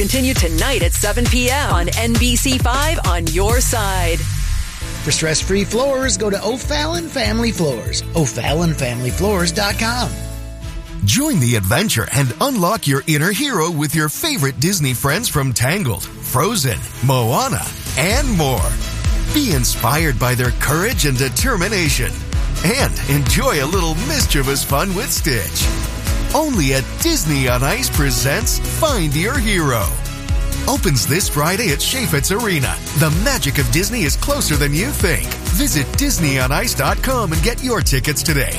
Continue tonight at 7 p.m. on NBC5 on your side. For stress-free floors, go to O'Fallon Family Floors. O'FallonFamilyFloors.com. Join the adventure and unlock your inner hero with your favorite Disney friends from Tangled, Frozen, Moana, and more. Be inspired by their courage and determination. And enjoy a little mischievous fun with Stitch. Only at Disney on Ice presents Find Your Hero. Opens this Friday at Chaifetz Arena. The magic of Disney is closer than you think. Visit DisneyOnIce.com and get your tickets today.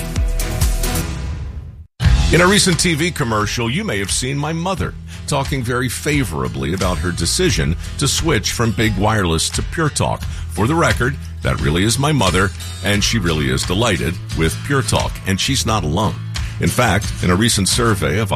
In a recent TV commercial, you may have seen my mother talking very favorably about her decision to switch from Big Wireless to Pure Talk. For the record, that really is my mother, and she really is delighted with Pure Talk, and she's not alone. In fact, in a recent survey of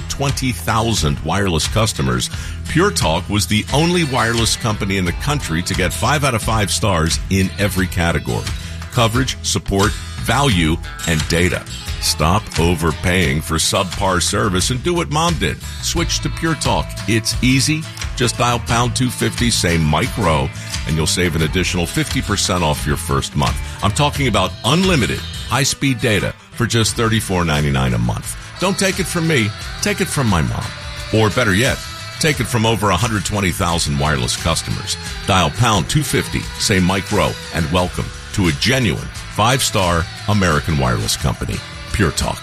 120,000 wireless customers, Pure Talk was the only wireless company in the country to get 5 out of 5 stars in every category: coverage, support, value, and data. Stop overpaying for subpar service and do what Mom did. Switch to Pure Talk. It's easy. Just dial pound 250, say Mike Rowe, and you'll save an additional 50% off your first month. I'm talking about unlimited high-speed data for just $34.99 a month. Don't take it from me. Take it from my mom. Or better yet, take it from over 120,000 wireless customers. Dial pound 250, say Mike Rowe, and welcome to a genuine 5-star American wireless company, Pure Talk.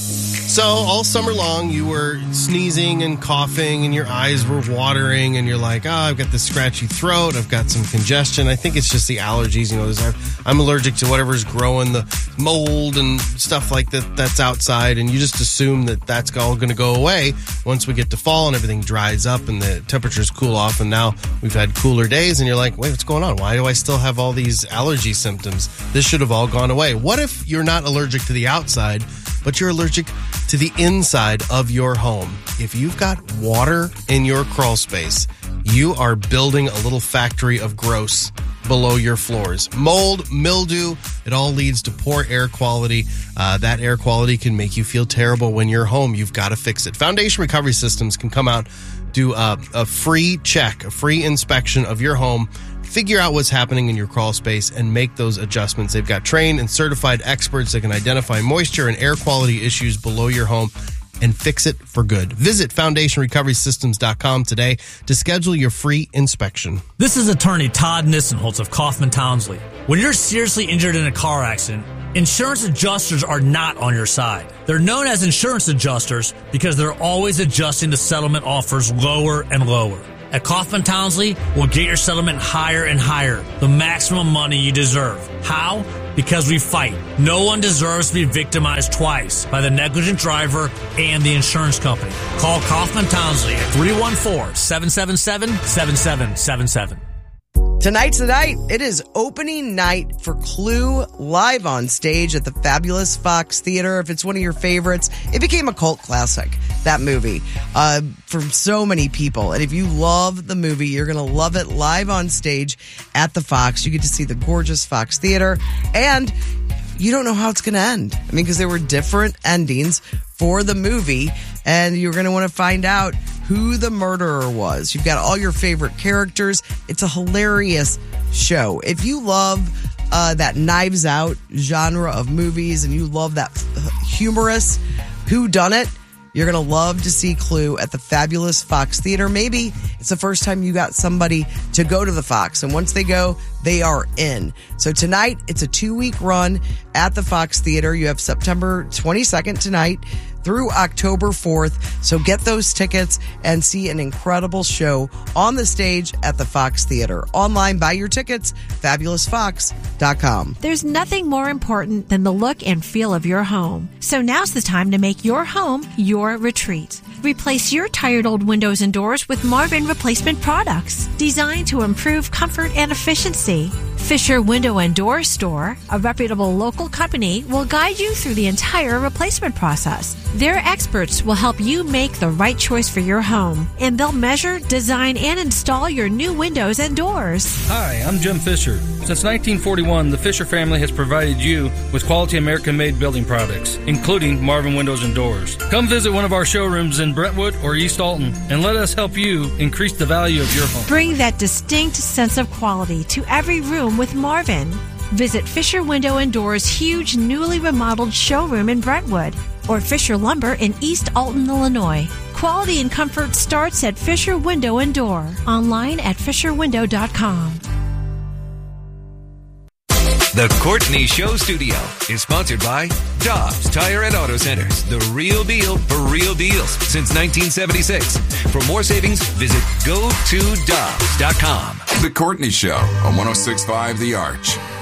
So all summer long, you were sneezing and coughing and your eyes were watering and you're like, I've got this scratchy throat. I've got some congestion. I think it's just the allergies. I'm allergic to whatever's growing, the mold and stuff like that that's outside. And you just assume that that's all going to go away once we get to fall and everything dries up and the temperatures cool off. And now we've had cooler days and you're like, wait, what's going on? Why do I still have all these allergy symptoms? This should have all gone away. What if you're not allergic to the outside, but you're allergic to the inside of your home? If you've got water in your crawl space, you are building a little factory of gross below your floors. Mold, mildew, it all leads to poor air quality. That air quality can make you feel terrible when you're home. You've got to fix it. Foundation Recovery Systems can come out, do a free check, a free inspection of your home, figure out what's happening in your crawl space and make those adjustments. They've got trained and certified experts that can identify moisture and air quality issues below your home and fix it for good. Visit FoundationRecoverySystems.com today to schedule your free inspection. This is attorney Todd Nissenholtz of Kaufman Townsley. When you're seriously injured in a car accident, insurance adjusters are not on your side. They're known as insurance adjusters because they're always adjusting the settlement offers lower and lower. At Kaufman Townsley, we'll get your settlement higher and higher, the maximum money you deserve. How? Because we fight. No one deserves to be victimized twice by the negligent driver and the insurance company. Call Kaufman Townsley at 314-777-7777. Tonight's the night. It is opening night for Clue live on stage at the Fabulous Fox Theater. If it's one of your favorites, it became a cult classic, that movie, for so many people. And if you love the movie, you're going to love it live on stage at the Fox. You get to see the gorgeous Fox Theater, and you don't know how it's going to end. I mean, because there were different endings for the movie, and you're going to want to find out who the murderer was. You've got all your favorite characters. It's a hilarious show. If you love that Knives Out genre of movies and you love that humorous whodunit, you're going to love to see Clue at the Fabulous Fox Theater. Maybe it's the first time you got somebody to go to the Fox, and once they go, they are in. So tonight, it's a 2-week run at the Fox Theater. You have September 22nd tonight through October 4th. So get those tickets and see an incredible show on the stage at the Fox Theater. Online, buy your tickets, fabulousfox.com. There's nothing more important than the look and feel of your home. So now's the time to make your home your retreat. Replace your tired old windows and doors with Marvin replacement products designed to improve comfort and efficiency. Fisher Window and Door Store, a reputable local company, will guide you through the entire replacement process. Their experts will help you make the right choice for your home, and they'll measure, design, and install your new windows and doors. Hi, I'm Jim Fisher. Since 1941, the Fisher family has provided you with quality American-made building products, including Marvin Windows and Doors. Come visit one of our showrooms in Brentwood or East Alton, and let us help you increase the value of your home. Bring that distinct sense of quality to every room with Marvin. Visit Fisher Window and Doors' huge newly remodeled showroom in Brentwood or Fisher Lumber in East Alton, Illinois. Quality and comfort starts at Fisher Window and Door. Online at fisherwindow.com. The Courtney Show Studio is sponsored by Dobbs Tire and Auto Centers, the real deal for real deals since 1976. For more savings, visit GoToDobbs.com. The Courtney Show on 106.5 The Arch.